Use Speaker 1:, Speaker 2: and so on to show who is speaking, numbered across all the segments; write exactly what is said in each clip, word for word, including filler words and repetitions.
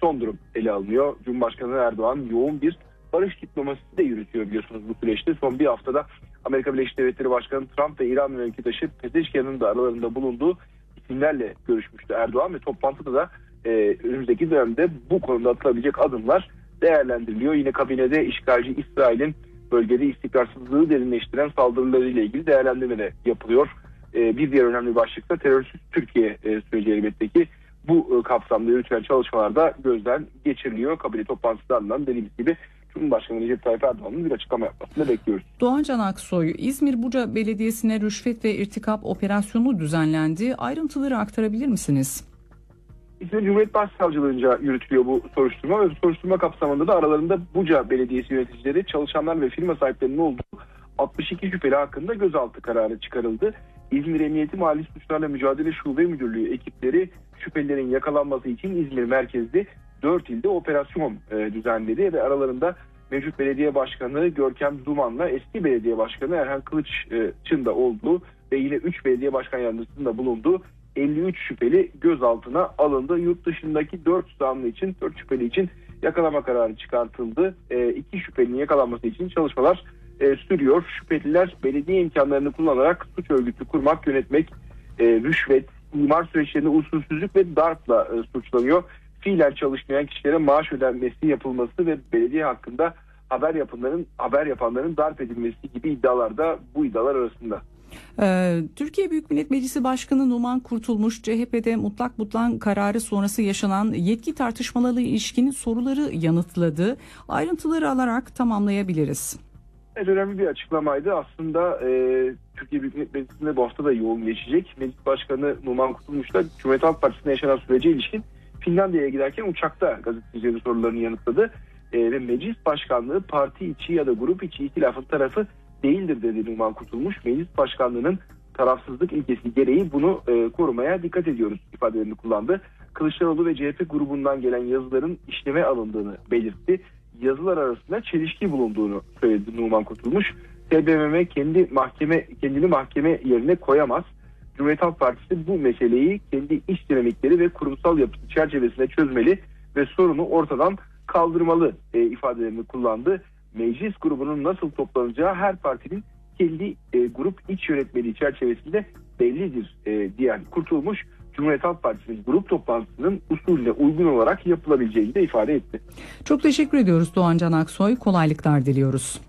Speaker 1: son durum ele alınıyor. Cumhurbaşkanı Erdoğan yoğun bir barış diplomasisi de yürütüyor biliyorsunuz bu süreçte. Son bir haftada Amerika Birleşik Devletleri Başkanı Trump ve İran mevkidaşı Pezeşkian'ın da aralarında bulunduğu isimlerle görüşmüştü Erdoğan ve toplantıda da e, önümüzdeki dönemde bu konuda atılabilecek adımlar değerlendiriliyor. Yine kabinede işgalci İsrail'in bölgede istikrarsızlığı derinleştiren saldırılarıyla ilgili değerlendirme de yapılıyor. E, bir diğer önemli başlıkta terörsüz Türkiye e, süreci elbette ki bu e, kapsamda yürütülen çalışmalarda gözden geçiriliyor. Kabine toplantısından dediğimiz gibi Cumhurbaşkanı Recep Tayyip Erdoğan'ın bir açıklama yapmasını bekliyoruz.
Speaker 2: Doğancan Aksoy, İzmir Buca Belediyesi'ne rüşvet ve irtikap operasyonu düzenlendi. Ayrıntıları aktarabilir misiniz?
Speaker 1: İzmir Cumhuriyet Başsavcılığınca yürütülüyor bu soruşturma ve soruşturma kapsamında da aralarında Buca Belediyesi yöneticileri, çalışanlar ve firma sahiplerinin olduğu altmış iki şüpheli hakkında gözaltı kararı çıkarıldı. İzmir Emniyeti Mali Suçlarla Mücadele Şube Müdürlüğü ekipleri şüphelilerin yakalanması için İzmir merkezli dört ilde operasyon e, düzenledi ve aralarında mevcut belediye başkanı Görkem Duman'la eski belediye başkanı Erhan Kılıç'ın da olduğu ve yine üç belediye başkan yardımcısının da bulunduğu elli üç şüpheli gözaltına alındı. Yurt dışındaki dört zanlı için, dört şüpheli için yakalama kararı çıkartıldı. E, iki şüphelinin yakalanması için çalışmalar e, sürüyor. Şüpheliler belediye imkanlarını kullanarak suç örgütü kurmak, yönetmek, e, rüşvet, imar süreçlerinde usulsüzlük ve darpla e, suçlanıyor. Fiilen çalışmayan kişilere maaş ödenmesi yapılması ve belediye hakkında haber yapanların haber yapanların darp edilmesi gibi iddialar da bu iddialar arasında.
Speaker 2: Ee, Türkiye Büyük Millet Meclisi Başkanı Numan Kurtulmuş, C H P'de mutlak butlan kararı sonrası yaşanan yetki tartışmalarına ilişkin soruları yanıtladı. Ayrıntıları alarak tamamlayabiliriz.
Speaker 1: Evet, önemli bir açıklamaydı. Aslında e, Türkiye Büyük Millet Meclisi'nde bu hafta da yoğun geçecek. Meclis Başkanı Numan Kurtulmuş da Cumhuriyet Halk Partisi'nde yaşanan sürece ilişkin Finlandiya'ya giderken uçakta gazetecilerin sorularını yanıtladı. E, ve meclis başkanlığı parti içi ya da grup içi ihtilafın tarafı değildir dedi Numan Kurtulmuş. Meclis başkanlığının tarafsızlık ilkesi gereği bunu e, korumaya dikkat ediyoruz ifadelerini kullandı. Kılıçdaroğlu ve C H P grubundan gelen yazıların işleme alındığını belirtti. Yazılar arasında çelişki bulunduğunu söyledi Numan Kurtulmuş. T B M M kendi mahkeme kendini mahkeme yerine koyamaz. Cumhuriyet Halk Partisi bu meseleyi kendi iç dinamikleri ve kurumsal yapısı çerçevesinde çözmeli ve sorunu ortadan kaldırmalı e, ifadelerini kullandı. Meclis grubunun nasıl toplanacağı her partinin kendi e, grup iç yönetmeliği çerçevesinde bellidir e, diyen Kurtulmuş, Cumhuriyet Halk Partisi'nin grup toplantısının usulüne uygun olarak yapılabileceğini de ifade etti.
Speaker 2: Çok teşekkür ediyoruz Doğancan Aksoy. Kolaylıklar diliyoruz.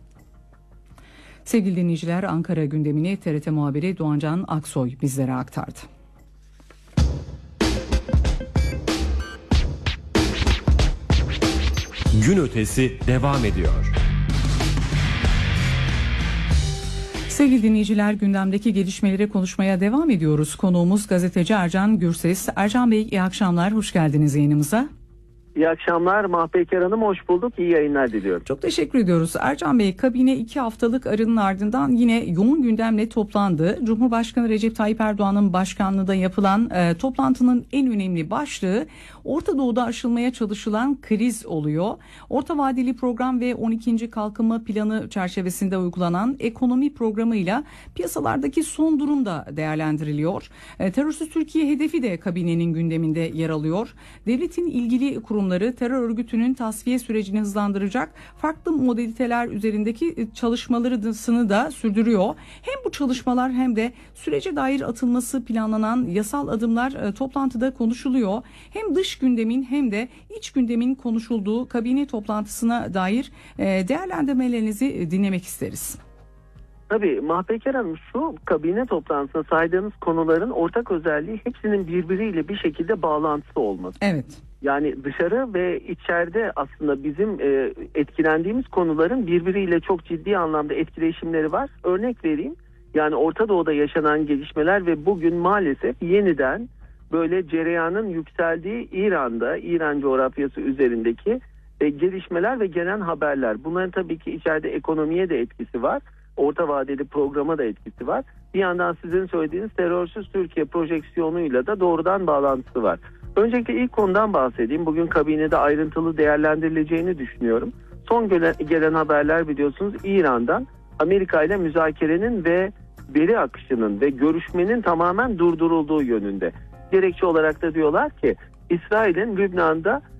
Speaker 2: Sevgili dinleyiciler, Ankara gündemini T R T muhabiri Doğancan Aksoy bizlere aktardı.
Speaker 3: Gün ötesi devam ediyor.
Speaker 2: Sevgili dinleyiciler, gündemdeki gelişmeleri konuşmaya devam ediyoruz. Konuğumuz gazeteci Ercan Gürses. Ercan Bey, iyi akşamlar, hoş geldiniz yayınımıza.
Speaker 4: İyi akşamlar Mahpeker Hanım, hoş bulduk. İyi yayınlar diliyorum.
Speaker 2: Çok teşekkür ediyoruz. Ercan Bey, kabine iki haftalık arının ardından yine yoğun gündemle toplandı. Cumhurbaşkanı Recep Tayyip Erdoğan'ın başkanlığında yapılan e, toplantının en önemli başlığı Orta Doğu'da aşılmaya çalışılan kriz oluyor. Orta vadeli program ve on ikinci kalkınma planı çerçevesinde uygulanan ekonomi programıyla piyasalardaki son durum da değerlendiriliyor. E, terörsüz Türkiye hedefi de kabinenin gündeminde yer alıyor. Devletin ilgili kurumları terör örgütünün tasfiye sürecini hızlandıracak farklı modaliteler üzerindeki çalışmalarını da sürdürüyor. Hem bu çalışmalar hem de sürece dair atılması planlanan yasal adımlar e, toplantıda konuşuluyor. Hem dış gündemin hem de iç gündemin konuşulduğu kabine toplantısına dair e, değerlendirmelerinizi dinlemek isteriz.
Speaker 4: Tabii Mahpeker Hanım, şu kabine toplantısında saydığınız konuların ortak özelliği hepsinin birbiriyle bir şekilde bağlantısı olması.
Speaker 2: Evet.
Speaker 4: Yani dışarı ve içeride aslında bizim e, etkilendiğimiz konuların birbiriyle çok ciddi anlamda etkileşimleri var. Örnek vereyim. Yani Orta Doğu'da yaşanan gelişmeler ve bugün maalesef yeniden böyle cereyanın yükseldiği İran'da, İran coğrafyası üzerindeki e, gelişmeler ve gelen haberler. Bunların tabii ki içeride ekonomiye de etkisi var. Orta vadeli programa da etkisi var. Bir yandan sizin söylediğiniz terörsüz Türkiye projeksiyonuyla da doğrudan bağlantısı var. Öncelikle ilk konudan bahsedeyim. Bugün kabinede ayrıntılı değerlendirileceğini düşünüyorum. Son gelen, gelen haberler biliyorsunuz İran'dan Amerika ile müzakerenin ve veri akışının ve görüşmenin tamamen durdurulduğu yönünde. Gerekçe olarak da diyorlar ki İsrail'in Lübnan'da